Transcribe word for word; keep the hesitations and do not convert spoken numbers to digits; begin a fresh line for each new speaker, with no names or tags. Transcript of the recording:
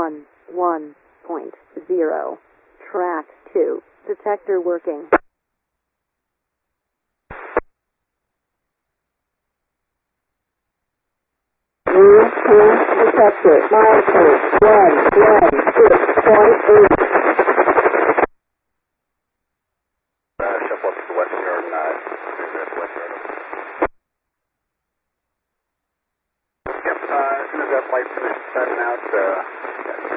one one point zero. Track two. Detector working. New current detector. Milestone one one six point eight.
Uh, shuffle up to the western, uh, western. Yep, uh, as soon as that flight finishes setting out, uh,